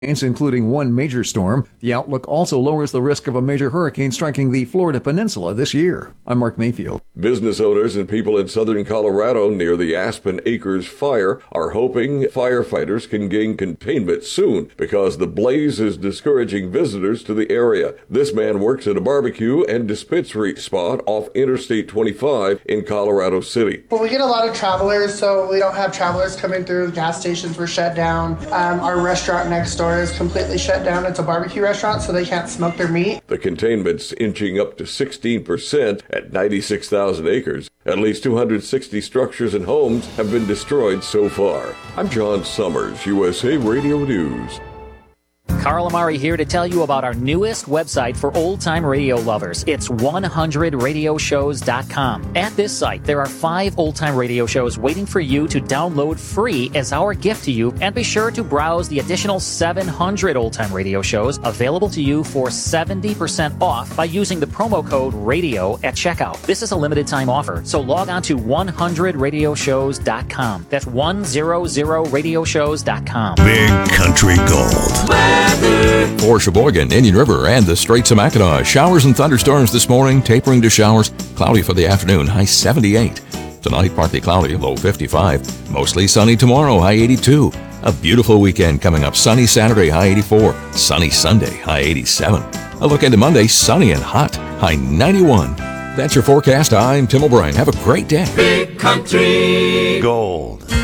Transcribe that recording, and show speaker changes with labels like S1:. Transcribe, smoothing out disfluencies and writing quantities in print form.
S1: including one major storm. The outlook also lowers the risk of a major hurricane striking the Florida Peninsula this year. I'm Mark Mayfield.
S2: Business owners and people in southern Colorado near the Aspen Acres fire are hoping firefighters can gain containment soon because the blaze is discouraging visitors to the area. This man works at a barbecue and dispensary spot off Interstate 25 in Colorado City.
S3: Well, we get a lot of travelers, so we don't have travelers coming through. The gas stations were shut down. Our restaurant next door is completely shut down. It's a barbecue restaurant, so they can't smoke their meat.
S2: The containment's inching up to 16% at 96,000 acres. At least 260 structures and homes have been destroyed so far. I'm John Summers, USA Radio News.
S4: Carl Amari here to tell you about our newest website for old-time radio lovers. It's 100radioshows.com. At this site, there are 5 old-time radio shows waiting for you to download free as our gift to you, and be sure to browse the additional 700 old-time radio shows available to you for 70% off by using the promo code RADIO at checkout. This is a limited-time offer, so log on to 100radioshows.com. That's 100radioshows.com.
S5: Big Country Gold.
S6: For Sheboygan, Indian River, and the Straits of Mackinac, showers and thunderstorms this morning, tapering to showers, cloudy for the afternoon, high 78. Tonight, partly cloudy, low 55. Mostly sunny tomorrow, high 82. A beautiful weekend coming up, sunny Saturday, high 84. Sunny Sunday, high 87. A look into Monday, sunny and hot, high 91. That's your forecast. I'm Tim O'Brien. Have a great day.
S5: Big Country Gold.